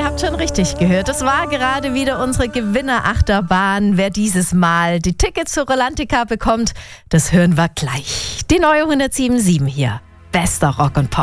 habt schon richtig gehört. Das war gerade wieder unsere Gewinnerachterbahn. Wer dieses Mal die Tickets zur Rolantica bekommt, das hören wir gleich. Die neue 107.7 hier. Bester Rock und Pop.